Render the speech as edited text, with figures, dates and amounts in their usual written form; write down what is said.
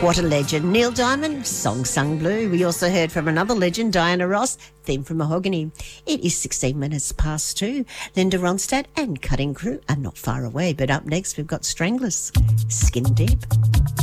What a legend. Neil Diamond, Song Sung Blue. We also heard from another legend, Diana Ross, Theme from Mahogany. It is 16 minutes past 2. Linda Ronstadt and Cutting Crew are not far away, but up next we've got Stranglers, Skin Deep.